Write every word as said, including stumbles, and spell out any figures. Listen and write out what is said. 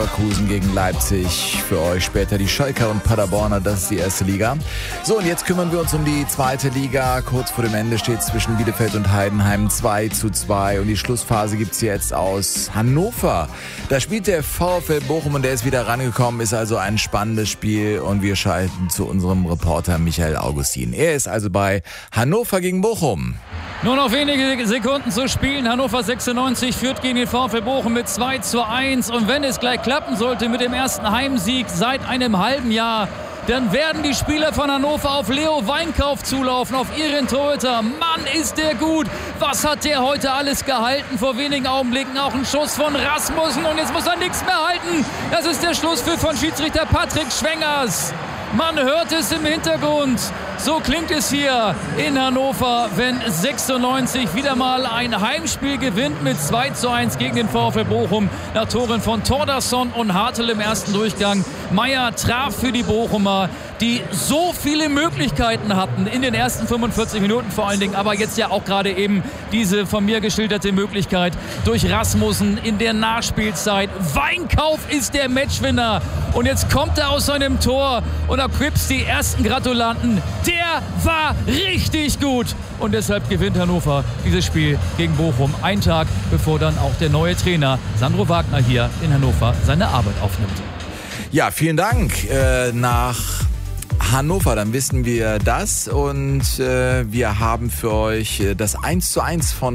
Leverkusen gegen Leipzig. Für euch später die Schalker und Paderborner, das ist die erste Liga. So, und jetzt kümmern wir uns um die zweite Liga. Kurz vor dem Ende steht zwischen Bielefeld und Heidenheim zwei zu zwei. Und die Schlussphase gibt's jetzt aus Hannover. Da spielt der VfL Bochum und der ist wieder rangekommen. Ist also ein spannendes Spiel. Und wir schalten zu unserem Reporter Michael Augustin. Er ist also bei Hannover gegen Bochum. Nur noch wenige Sekunden zu spielen. Hannover sechsundneunzig führt gegen den VfL Bochum mit zwei zu eins. Und wenn es gleich klappen sollte mit dem ersten Heimsieg seit einem halben Jahr, dann werden die Spieler von Hannover auf Leo Weinkauf zulaufen, auf ihren Torhüter. Mann, ist der gut. Was hat der heute alles gehalten? Vor wenigen Augenblicken auch ein Schuss von Rasmussen. Und jetzt muss er nichts mehr halten. Das ist der Schlusspfiff von Schiedsrichter Patrick Schwengers. Man hört es im Hintergrund. So klingt es hier in Hannover, wenn sechsundneunzig wieder mal ein Heimspiel gewinnt mit zwei zu eins gegen den VfL Bochum. Nach Toren von Thordarson und Hartl im ersten Durchgang. Meier traf für die Bochumer, die so viele Möglichkeiten hatten in den ersten fünfundvierzig Minuten vor allen Dingen. Aber jetzt ja auch gerade eben diese von mir geschilderte Möglichkeit durch Rasmussen in der Nachspielzeit. Weinkauf ist der Matchwinner. Und jetzt kommt er aus seinem Tor und da gibt's die ersten Gratulanten. Der war richtig gut. Und deshalb gewinnt Hannover dieses Spiel gegen Bochum. Einen Tag, bevor dann auch der neue Trainer Sandro Wagner hier in Hannover seine Arbeit aufnimmt. Ja, vielen Dank äh, nach Hannover. Dann wissen wir das. Und äh, wir haben für euch das eins zu eins von